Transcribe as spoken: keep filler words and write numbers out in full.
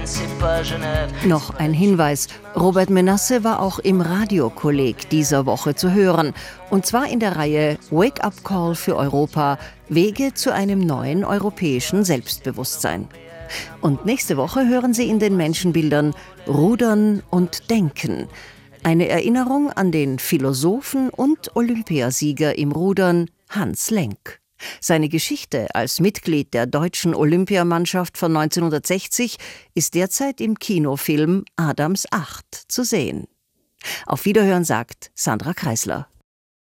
Noch ein Hinweis: Robert Menasse war auch im Radiokolleg dieser Woche zu hören. Und zwar in der Reihe Wake-up Call für Europa – Wege zu einem neuen europäischen Selbstbewusstsein. Und nächste Woche hören Sie in den Menschenbildern Rudern und Denken. Eine Erinnerung an den Philosophen und Olympiasieger im Rudern Hans Lenk. Seine Geschichte als Mitglied der deutschen Olympiamannschaft von neunzehnhundertsechzig ist derzeit im Kinofilm Adams acht zu sehen. Auf Wiederhören sagt Sandra Kreisler.